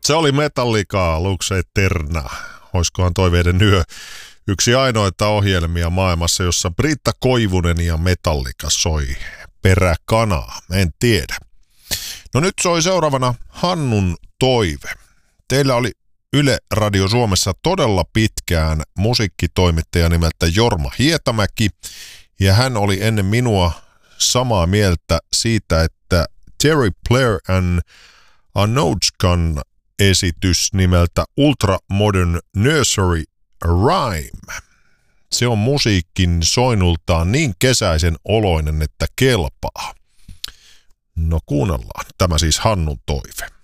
Se oli Metallicaa, Lux Eterna. Oiskohan Toiveiden yö yksi ainoita ohjelmia maailmassa, jossa Britta Koivunen ja Metallica soi peräkanaa. En tiedä. No nyt soi seuraavana Hannun toive. Teillä oli Yle Radio Suomessa todella pitkään musiikkitoimittaja nimeltä Jorma Hietamäki, ja hän oli ennen minua samaa mieltä siitä, että Terry Blair and Anochkan esitys nimeltä Ultra Modern Nursery Rhyme. Se on musiikin soinultaan niin kesäisen oloinen, että kelpaa. No kuunnellaan. Tämä siis Hannun toive.